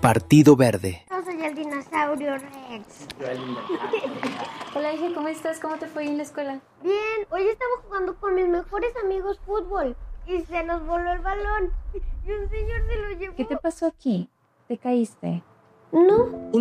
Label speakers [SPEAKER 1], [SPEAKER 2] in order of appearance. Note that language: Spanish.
[SPEAKER 1] Partido Verde.
[SPEAKER 2] Yo soy el dinosaurio Rex.
[SPEAKER 3] Hola, hija, ¿cómo estás? ¿Cómo te fue en la escuela?
[SPEAKER 2] Bien, hoy estaba jugando con mis mejores amigos fútbol y se nos voló el balón y un señor se lo llevó.
[SPEAKER 3] ¿Qué te pasó aquí? ¿Te caíste?
[SPEAKER 2] No.